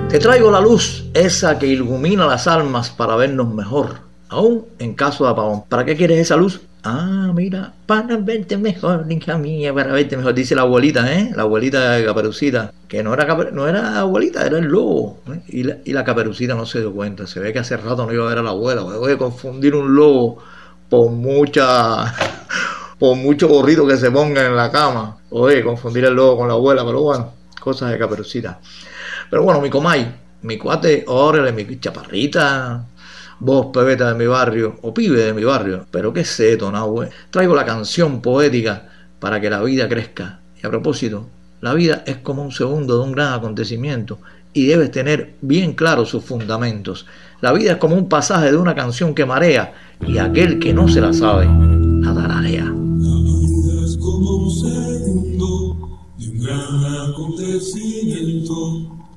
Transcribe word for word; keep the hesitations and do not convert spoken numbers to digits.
Te traigo la luz, esa que ilumina las almas para vernos mejor, aún en caso de apagón. ¿Para qué quieres esa luz? Ah, mira, para verte mejor, hija mía, para verte mejor, dice la abuelita, ¿eh? La abuelita de Caperucita, que no era, caper, no era abuelita, era el lobo, ¿eh? Y la, y la Caperucita no se dio cuenta, se ve que hace rato no iba a ver a la abuela, voy a confundir un lobo por mucha... por mucho gorrito que se ponga en la cama, oye, confundir el lobo con la abuela, pero bueno, cosas de Caperucita. Pero bueno, mi comay, mi cuate, órale, mi chaparrita, vos pebeta de mi barrio, o pibe de mi barrio, pero qué seto, Nahue. Traigo la canción poética para que la vida crezca. Y a propósito, la vida es como un segundo de un gran acontecimiento y debes tener bien claros sus fundamentos. La vida es como un pasaje de una canción que marea y aquel que no se la sabe, la tararea. La vida es como un segundo de un gran acontecimiento